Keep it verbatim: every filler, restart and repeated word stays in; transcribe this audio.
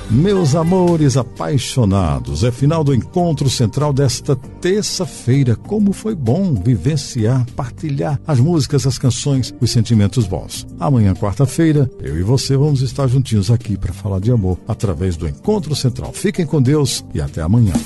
Meus amores apaixonados, é final do encontro central desta terça-feira. Como foi bom vivenciar, partilhar as músicas, as canções, os sentimentos bons. Amanhã, quarta-feira, eu e você vamos estar juntinhos aqui para falar de amor através do Encontro Central. Fiquem com Deus e até amanhã.